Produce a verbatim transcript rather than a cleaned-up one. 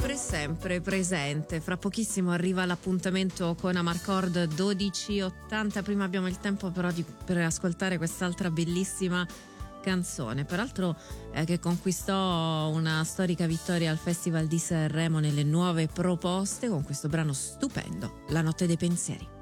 sempre, sempre presente. Fra pochissimo arriva l'appuntamento con Amarcord dodici ottanta. Prima abbiamo il tempo però di, per ascoltare quest'altra bellissima canzone, peraltro eh, che conquistò una storica vittoria al Festival di Sanremo nelle nuove proposte con questo brano stupendo, La notte dei pensieri.